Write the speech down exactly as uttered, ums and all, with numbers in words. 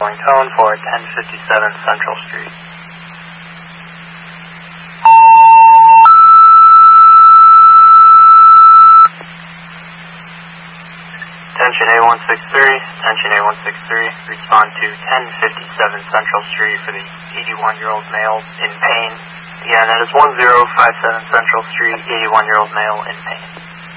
Going tone for ten fifty-seven Central Street. Attention A one six three, attention A one six three, respond to ten fifty-seven Central Street for the eighty-one-year-old male in pain. Again, that is one zero five seven Central Street, eighty-one-year-old male in pain.